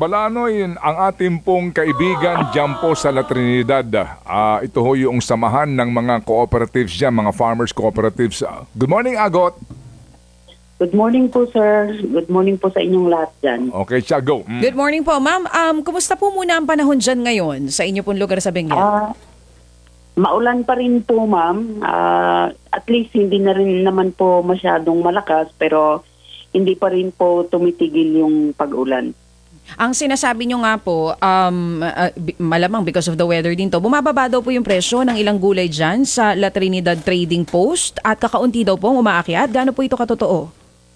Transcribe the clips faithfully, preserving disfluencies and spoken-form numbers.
Balanoy, ang ating pong kaibigan dyan po sa La Trinidad. Ah, ito ho yung samahan ng mga cooperatives dyan, mga farmers cooperatives. Ah, Good morning, Agot. Good morning po, sir. Good morning po sa inyong lahat dyan. Okay, siya, go. Mm. Good morning po, ma'am. Um, kumusta po muna ang panahon dyan ngayon sa inyo pong lugar sa Benguet? Ah, maulan pa rin po, ma'am. Ah, at least hindi na rin naman po masyadong malakas, pero hindi pa rin po tumitigil yung pag-ulan. Ang sinasabi nyo nga po, um, uh, b- malamang because of the weather din to, bumababa daw po yung presyo ng ilang gulay dyan sa La Trinidad Trading Post at kakaunti daw po umaakyat. Gaano po ito katotoo?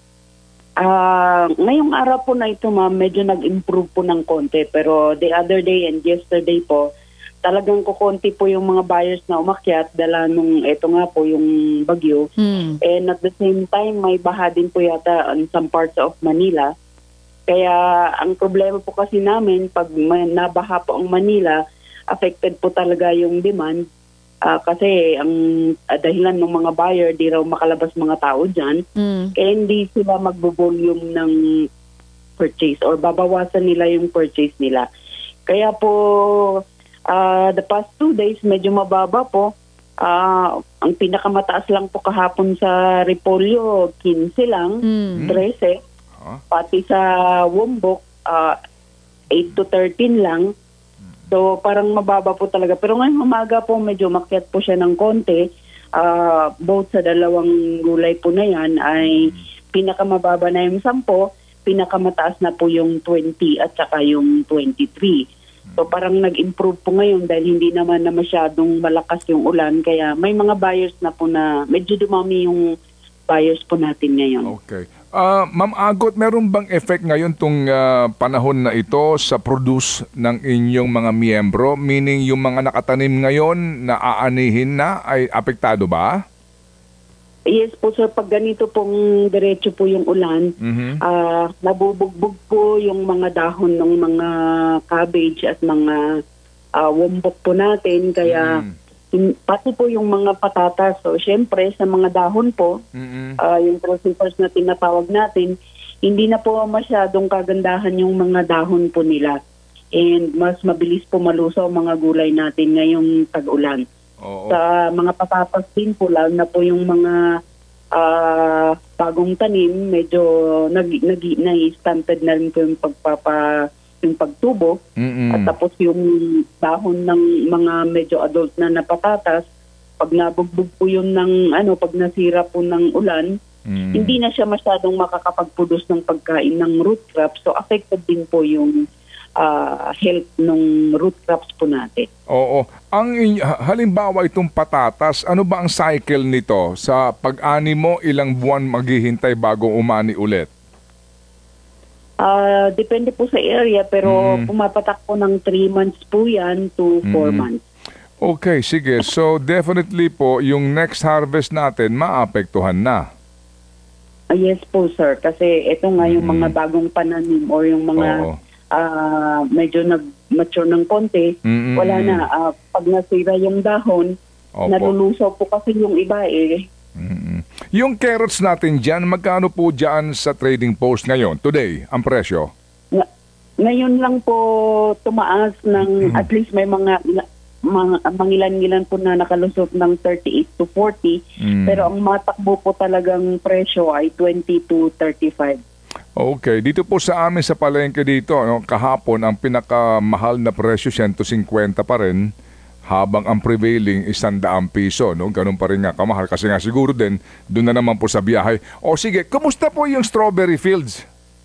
Ah, ngayong araw po na ito, ma'am, medyo nag-improve po ng konti. Pero the other day and yesterday po, talagang kukonti po yung mga buyers na umakyat dala nung eto nga po yung bagyo. Hmm. And at the same time, may baha din po yata in some parts of Manila. Kaya ang problema po kasi namin, pag may nabaha po ang Manila, affected po talaga yung demand. Ah, kasi ang ah, dahilan ng mga buyer, di raw makalabas mga tao dyan. Hmm. Kaya hindi sila magbo-volume ng purchase or babawasan nila yung purchase nila. Kaya po, ah, the past two days, medyo mababa po. Ah, ang pinakamataas lang po kahapon sa Repolyo, quince lang, Hmm. thirteen. Ah. Pati sa Wombok, ah, eight to thirteen lang. So parang mababa po talaga. Pero ngayong umaga po medyo makyat po siya ng konti. Ah, both sa dalawang gulay po na yan ay pinakamababa na yung sampo, pinakamataas na po yung twenty at saka yung twenty-three. So parang nag-improve po ngayon dahil hindi naman na masyadong malakas yung ulan. Kaya may mga buyers na po na medyo dumami yung buyers po natin ngayon. Okay. Ah, Ma'am Agot, meron bang effect ngayon tong ah, panahon na ito sa produce ng inyong mga miyembro? Meaning yung mga nakatanim ngayon na aanihin na ay apektado ba? Yes po sir, pag ganito pong diretso po yung ulan, Mhm. ah nabubugbog po yung mga dahon ng mga cabbage at mga ah, wombok po natin. Kaya Mm. in- pati po yung mga patatas. So syempre sa mga dahon po, Mm-mm. ah, yung crucifers na tinatawag natin, hindi na po masyadong kagandahan yung mga dahon po nila. And mas mabilis po malusaw mga gulay natin ngayong tag-ulan. Oo. Sa mga patatas din po, lalo na po yung mga ah, bagong tanim, medyo nag, nag, nai-stunted na rin po yung pagpapa yung pagtubo. Mm-mm. At tapos yung dahon ng mga medyo adult na na patatas, pag nabugbog po yun ng ano, pag nasira po ng ulan, Mm. hindi na siya masyadong makakapag-produce ng pagkain ng root crops. So affected din po yung ah, health ng root crops po natin. Oo. Ang in- ha- halimbawa itong patatas, ano ba ang cycle nito? Sa pag-ani mo, ilang buwan maghihintay bago umani ulit? Ah, depende po sa area, pero Mm. pumapatak po ng three months po yan to four Mm. months. Okay, sige. So definitely po, yung next harvest natin maapektuhan na. Ah, yes po sir, kasi ito nga yung mga bagong pananim or yung mga Oo. ah, medyo nag-mature ng konti, Mm-mm. wala na. Ah, pag nasira yung dahon, Opo. nalulusaw po kasi yung iba eh. Mm-mm. Yung carrots natin dyan, magkano po dyan sa trading post ngayon, today, ang presyo? Nga- ngayon lang po tumaas ng at least may mga mga mangilan-ngilan po na nakalusot ng thirty-eight to forty, Mm. pero ang matakbo po talagang presyo ay twenty to thirty-five. Okay, dito po sa amin sa palengke dito, no, kahapon ang pinakamahal na presyo one fifty pa rin, habang ang prevailing is one hundred piso, no? Ganun pa rin nga kamahal kasi nga siguro din doon na naman po sa biyahe. O sige, kumusta po yung strawberry fields?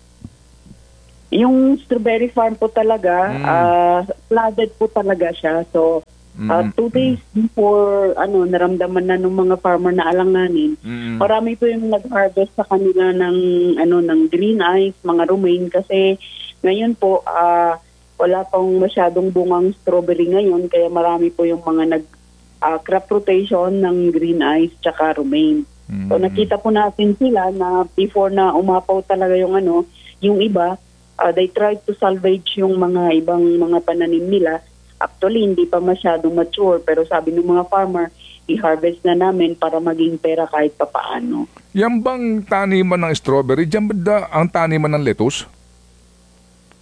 Yung strawberry farm po talaga, ah, flooded po talaga siya. So, ah, Mm. two days before ano naramdaman na ng mga farmer na alanganin, Mm. marami po yung nag-harvest sa kanila ng ano ng green ice, mga romaine kasi ngayon po ah, wala pang masyadong bungang strawberry ngayon kaya marami po yung mga nag ah, crop rotation ng green ice tsaka romaine. So nakita po natin sila na before na umapaw talaga yung ano, yung iba, uh, they tried to salvage yung mga ibang mga pananim nila. Actually, hindi pa masyadong mature pero sabi ng mga farmer, i-harvest na namin para maging pera kahit papaano. Yan bang taniman ng strawberry? Diyan ba da- ang taniman ng lettuce?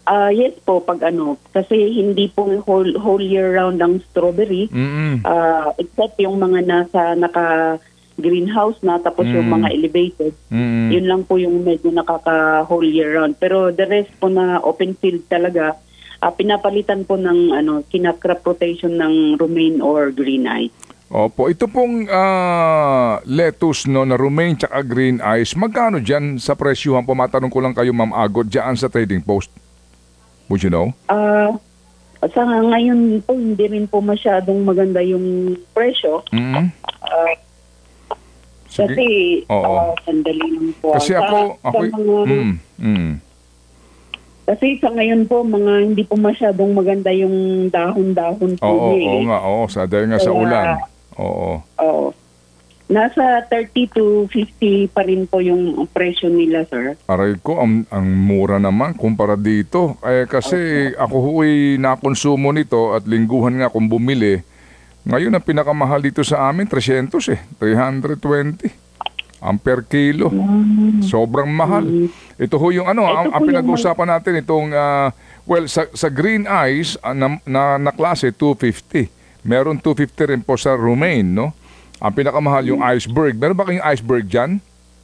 Ah, yes po, pag ano, kasi hindi po whole, whole year round ang strawberry, Mm-mm. ah, except yung mga nasa naka-greenhouse na, tapos yung Mm. mga elevated, Mm-mm. yun lang po yung medyo nakaka-whole year round. Pero the rest po na open field talaga, ah, pinapalitan po ng ano, kina-crop rotation ng romaine or green ice. Opo, ito pong ah, lettuce no, na romaine tsaka green ice, magkano dyan sa presyuhan po? Matanong ko lang kayo, Ma'am Agot, dyan sa Trading Post. Would you know? Ah, sa ngayon po, hindi rin po masyadong maganda yung presyo. Mm. Ah, Sige. kasi, Oo. ah, sandali lang po. Kasi Sa- ako, sa ako, mga- mm, mm. Kasi sa ngayon po, mga hindi po masyadong maganda yung dahon-dahon po Oo, niya oo eh. nga, oo, sa dahil nga sa Kaya- ulan. Oo. Oo. Nasa thirty to fifty pa rin po yung presyo nila, sir. Aray ko, ang, ang mura naman kumpara dito. Eh, kasi ako huwag nakonsumo nito at lingguhan nga kung bumili. Ngayon, ang pinakamahal dito sa amin, three hundred eh. three hundred twenty. Ang per kilo. Sobrang mahal. Ito ho yung ano, Ito ang, po ang yung- pinag-uusapan natin itong, ah, well, sa, sa green ice, ah, na, na, na klase, two fifty. Meron two fifty rin po sa romaine, no? Ang pinakamahal yung iceberg. Meron ba kayong iceberg dyan?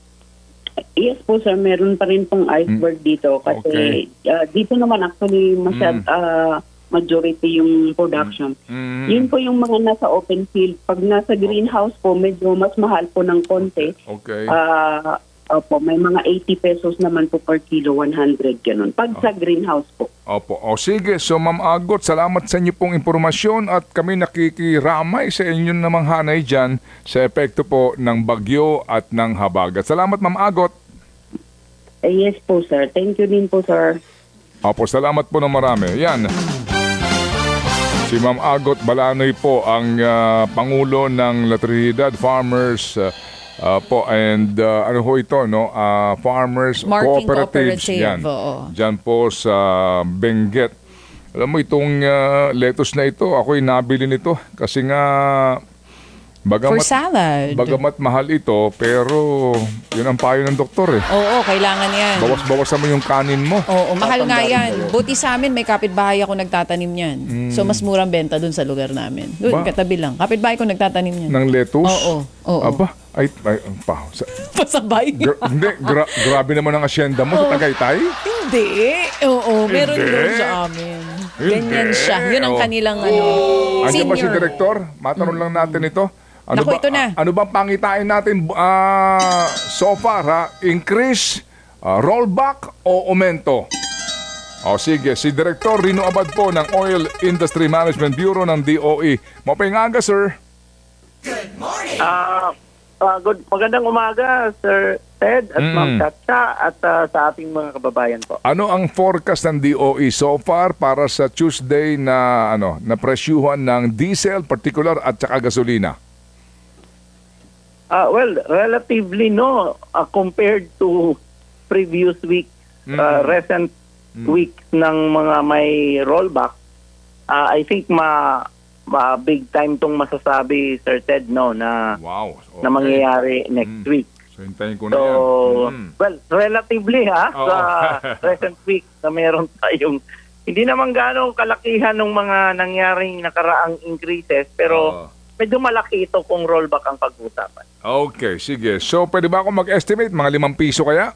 Yes po, sir. Meron pa rin pong iceberg dito. Kasi Hmm. Okay. ah, dito naman actually masyad, ah, majority yung production. Mm. Yun po yung mga nasa open field. Pag nasa greenhouse po, medyo mas mahal po ng konti. Okay. Ah, opo, may mga eighty pesos naman po per kilo, one hundred ganun. Pag sa greenhouse po. Opo. O sige, so Ma'am Agot, salamat sa inyo pong impormasyon at kami nakikiramay sa inyo namang hanay dyan sa epekto po ng bagyo at ng habagat. Salamat, Ma'am Agot. Eh, yes po, sir. Thank you din po, sir. Opo, salamat po ng marami. Yan. Si Ma'am Agot Balanoy po ang ah, Pangulo ng La Trinidad Farmers uh, uh, po and uh, ano ho ito, no? Ah, Farmers Marking Cooperatives. Cooperative, Yan. oo. Diyan po sa Benguet. Alam mo itong ah, lettuce na ito, ako'y nabili nito kasi nga For bagamat, salad. bagamat mahal ito, pero yun ang payo ng doktor eh. Oo, kailangan yan. Bawas-bawasan mo yung kanin mo. Oo, mahal nga Tatandaan yan. mo. Buti sa amin, may kapitbahay ako nagtatanim yan. So, mas murang benta dun sa lugar namin. Doon, Ba? katabi lang. Kapitbahay ko nagtatanim yan. Ng lettuce? Oo, oo. Aba, ay, ay, pa, sa, Pasabay. gra- hindi, gra- grabe naman ang asyenda mo sa Tagaytay. Hindi. Oo, meron Hindi. doon sa amin. Ganyan Hindi. siya. Yun ang Oo. kanilang ano, Andiyan ba si senior. Direktor? Matanong lang natin ito. Ano Naku, ba, ito na. Ano bang pangitain natin ah, so far, ha? Increase, ah, rollback o aumento? O sige, si Direktor Rino Abad po ng Oil Industry Management Bureau ng D O E. Mapingaga, sir. Ah, ah, good, magandang umaga, Sir Ted at Mm. Ma'am Chacha at ah, sa ating mga kababayan po. Ano ang forecast ng D O E so far para sa Tuesday na ano na presyuhan ng diesel particular at saka gasolina? Ah, well, relatively no ah, compared to previous week, ah, recent weeks ng mga may rollback. ah, I think ma, ma big time tong masasabi, Sir Ted, no, na Wow. Okay. na mangyayari next Mm. week. So hintayin ko na So, yan. Mm. well, relatively ha, Oo. sa recent week na meron tayong, hindi naman gano'ng kalakihan ng mga nangyaring nakaraang increases, pero Oo. medyo malaki ito kung rollback ang pag-uusapan. Okay, sige. So pwede ba ako mag-estimate? Mga limang piso kaya?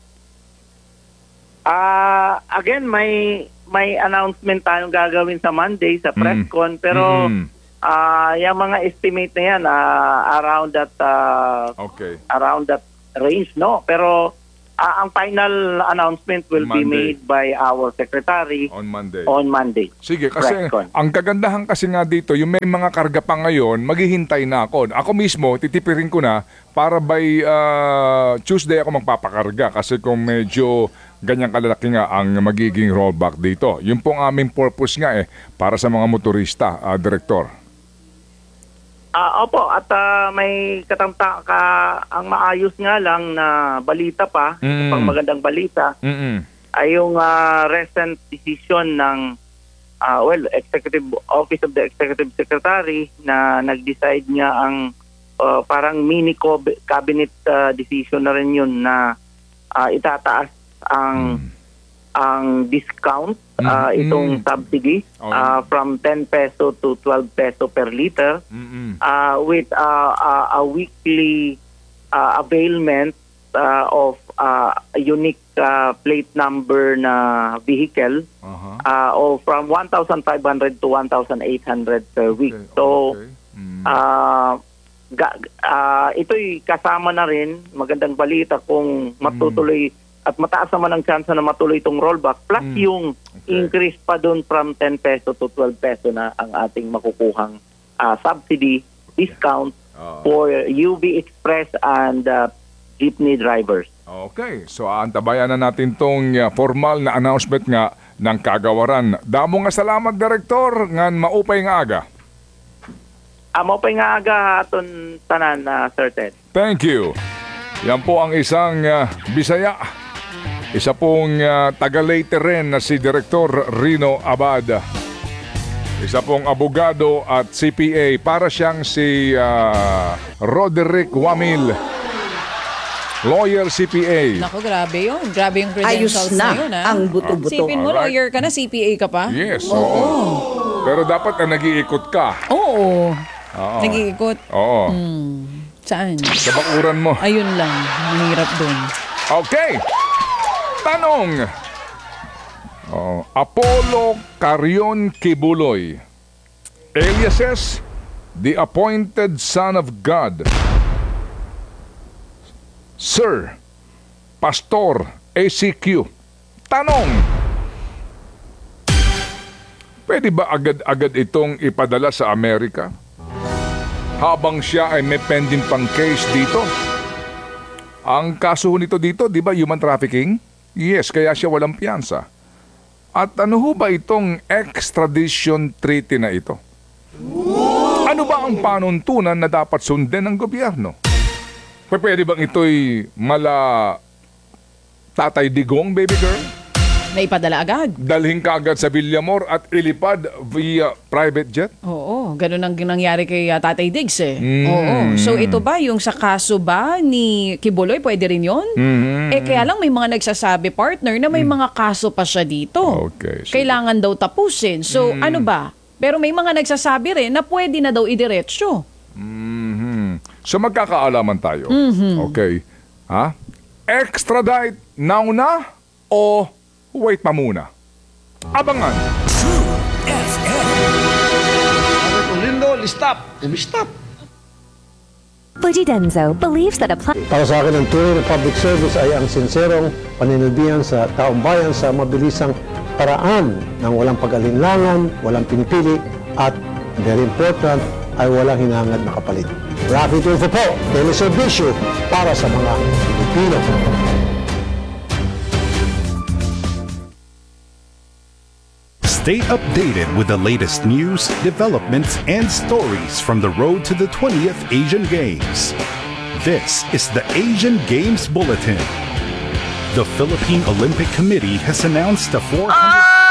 Ah, again, may may announcement tayong gagawin sa Monday sa presscon, pero Mm. ah, yung mga estimate na yan, ah, around that ah, Okay. around that range, no? Pero ah, ang final announcement will be Monday. made by our secretary On Monday. on Monday. Sige, kasi Presscon. ang kagandahan kasi nga dito, yung may mga karga pa ngayon, maghihintay na ako. Ako mismo, titipirin ko na para by ah, Tuesday ako magpapakarga kasi kung medyo ganyang kalalaki nga ang magiging rollback dito. Yun pong aming purpose nga eh, para sa mga motorista, ah, Direktor. Ah, opo, at ah, may katamta ka ang maayos nga lang na balita pa, Mm. pang magandang balita, Mm-mm. ay yung ah, recent decision ng ah, well, Executive Office of the Executive Secretary na nag-decide niya ang ah, parang mini cob- cabinet ah, decision na rin yun na ah, itataas ang ang discount, ah, Mm. itong subsidy, Oh. ah, from ten peso to twelve peso per liter, Mm-mm. ah, with ah, ah, a weekly ah, availment ah, of ah, a unique ah, plate number na vehicle, Aha. ah, o from one thousand five hundred to one thousand eight hundred per week. Okay, So, okay. Mm. ah, ga, ah, ito'y kasama na rin, magandang balita kung matutuloy at mataas naman ang chance na matuloy itong rollback, plus Mm. yung Okay. increase pa doon from ten peso to twelve peso na ang ating makukuhang ah, subsidy, discount Ah. for U V Express and ah, jeepney drivers. Okay, so aantabayan na natin tong uh, formal na announcement nga ng kagawaran. Damo nga salamat, Direktor, ngan maupay nga aga. Amo pa nga aga aton tanan na Sir Ted. Thank you. Yan po ang isang uh, Bisaya. Isa pong uh, taga-Leyte rin na si Direktor Rino Abad. Isa pong abogado at C P A. Para siyang si uh, Roderick Wamil. Lawyer C P A. Nako, grabe yun. Grabe yung Ayos credentials na yun, ha? ang buto-buto. Sipin mo, Alright. lawyer ka na, C P A ka pa? Yes, oo. Pero dapat na nag-iikot ka. Oo. Oo. Nag-iikot. Oo. Hmm. Saan? Sa bakuran mo. Ayun lang. Mahirap dun. Okay. Tanong. Oh, Apollo Carion Kibuloy. Aliases, the appointed son of God. Sir, Pastor, A C Q. Tanong. Pwede ba agad-agad itong ipadala sa Amerika? Habang siya ay may pending pang case dito? Ang kaso nito dito, di ba human trafficking? Yes, kaya siya walang piyansa. At ano ho ba itong extradition treaty na ito? Ano ba ang panuntunan na dapat sundin ng gobyerno? Pwede bang ito'y mala Tatay Digong, baby girl? Naipadala agad. Dalhin ka agad sa Villamor at ilipad via private jet? Oo, ganun ang nangyari kay uh, Tatay Diggs eh. Mm. Oo. So ito ba, yung sa kaso ba ni Kibuloy, pwede rin yun? Mhm. Eh kaya lang may mga nagsasabi, partner, na may mga kaso pa siya dito. Okay, sige. Kailangan daw tapusin. So ano ba? Pero may mga nagsasabi rin na pwede na daw idiretso. Mhm. So magkakaalaman tayo. Okay. Ha? Extradite now na o wait pa muna? Abangan. Kung lindo, listap. Umistap. Fujidenzo believes that a plan Para sa akin, ang tunay na public service ay ang sinserong paninilbihan sa taong bayan sa mabilisang paraan ng walang pag-alinlangan, walang pinipili, at very important, ay walang hinangad na kapalit. Rafi Tulfo po, teleservisyo para sa mga Pilipino. Stay updated with the latest news, developments, and stories from the road to the twentieth Asian Games. This is the Asian Games Bulletin. The Philippine Olympic Committee has announced a four hundred